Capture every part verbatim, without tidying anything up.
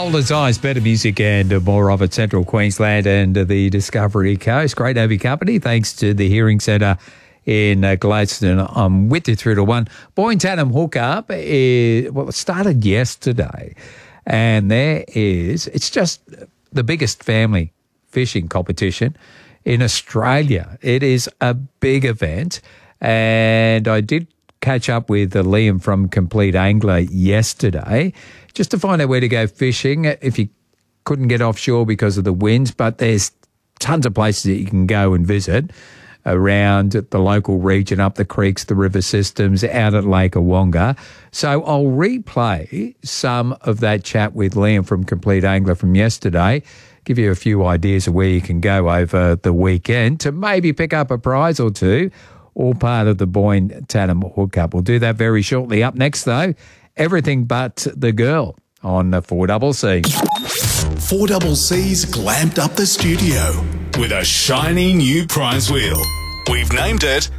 Golden Size, better music and more of it, Central Queensland and the Discovery Coast. Great to have your company. Thanks to the Hearing Centre in uh, Gladstone. I'm with you through to one. Boyne Tannum Hookup, is, well, it started yesterday. And there is, it's just the biggest family fishing competition in Australia. It is a big event. And I did catch up with uh, Liam from Complete Angler yesterday just to find out where to go fishing if you couldn't get offshore because of the winds. But there's tons of places that you can go and visit around the local region, up the creeks, the river systems, out at Lake Awonga. So I'll replay some of that chat with Liam from Complete Angler from yesterday, give you a few ideas of where you can go over the weekend to maybe pick up a prize or two, all part of the Boyne Tannum Hookup. We'll do that very shortly. Up next, though, Everything But the Girl on four C C. four C C's glamped up the studio with a shiny new prize wheel. We've named it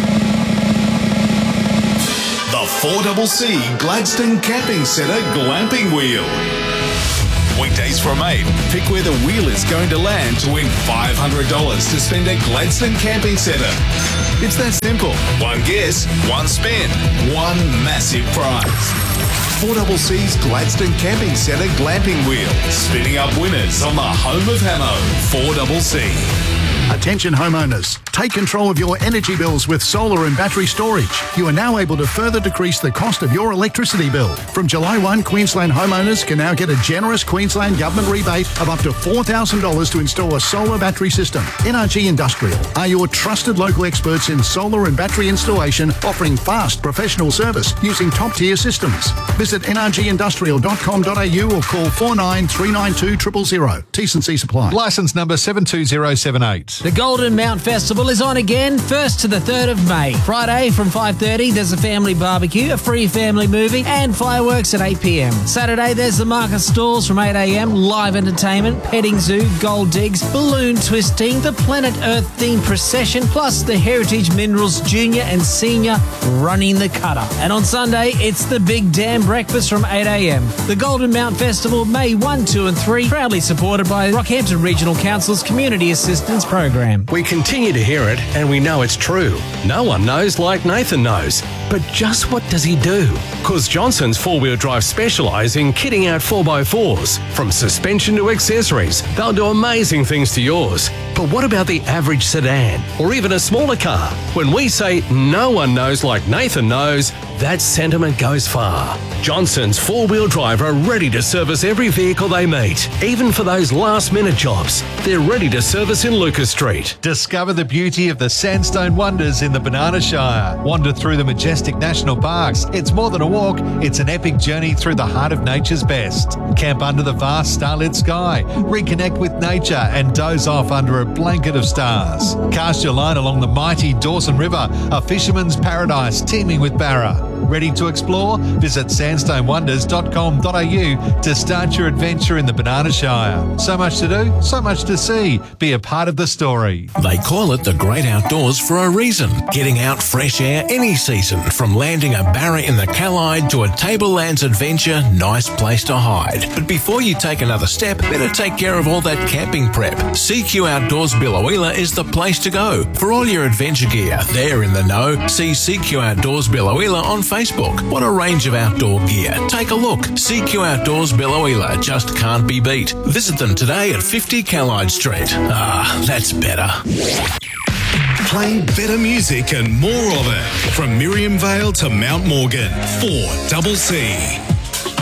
the four C C Gladstone Camping Centre Glamping Wheel. Weekdays from eight, pick where the wheel is going to land to win five hundred dollars to spend at Gladstone Camping Centre. It's that simple. One guess, one spin, one massive prize. four C C's Gladstone Camping Centre Glamping Wheel, spinning up winners on the home of Hamo, four C C. Attention homeowners, take control of your energy bills with solar and battery storage. You are now able to further decrease the cost of your electricity bill. From July first, Queensland homeowners can now get a generous Queensland Government rebate of up to four thousand dollars to install a solar battery system. N R G Industrial are your trusted local experts in solar and battery installation, offering fast professional service using top-tier systems. Visit n r g industrial dot com dot a u or call four nine three nine two zero zero zero. T's and C's apply. Licence number seven two zero seven eight. The Golden Mount Festival is on again, first to the third of May. Friday from five thirty, there's a family barbecue, a free family movie, and fireworks at eight p m. Saturday, there's the market stalls from eight a m, live entertainment, petting zoo, gold digs, balloon twisting, the Planet Earth themed procession, plus the Heritage Minerals Junior and Senior running the cutter. And on Sunday, it's the Big Dam Breakfast from eight a m. The Golden Mount Festival, May first, two and three, proudly supported by Rockhampton Regional Council's Community Assistance Program. We continue to hear it, and we know it's true. No one knows like Nathan knows. But just what does he do? Because Johnson's four-wheel drive specialise in kitting out four by fours. From suspension to accessories, they'll do amazing things to yours. But what about the average sedan, or even a smaller car? When we say no one knows like Nathan knows, that sentiment goes far. Johnson's four-wheel drive are ready to service every vehicle they meet, even for those last-minute jobs. They're ready to service in Lucas Street. Discover the beauty of the sandstone wonders in the Banana Shire. Wander through the majestic national parks. It's more than a walk, it's an epic journey through the heart of nature's best. Camp under the vast starlit sky. Reconnect with nature and doze off under a blanket of stars. Cast your line along the mighty Dawson River, a fisherman's paradise teeming with barra. Ready to explore? Visit sandstone wonders dot com dot a u to start your adventure in the Banana Shire. So much to do, so much to see. Be a part of the story. They call it the great outdoors for a reason. Getting out fresh air any season, from landing a barra in the Callide to a Tablelands adventure, nice place to hide. But before you take another step, better take care of all that camping prep. C Q Outdoors Billowheeler is the place to go. For all your adventure gear, they're in the know. See C Q Outdoors Billowheeler on Facebook. What a range of outdoor gear. Take a look. C Q Outdoors Billowheeler just can't be beat. Visit them today at fifty Callide Street. Ah, that's better. Playing better music and more of it. From Miriam Vale to Mount Morgan. four C C.